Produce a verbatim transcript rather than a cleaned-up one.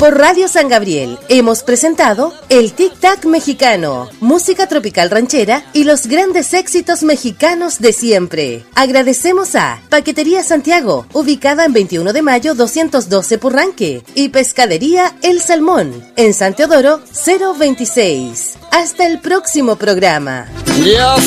Por Radio San Gabriel hemos presentado el Tic Tac Mexicano, música tropical ranchera y los grandes éxitos mexicanos de siempre. Agradecemos a Paquetería Santiago, ubicada en veintiuno de mayo doscientos doce Purranque, y Pescadería El Salmón, en San Teodoro cero veintiséis. Hasta el próximo programa. Yes.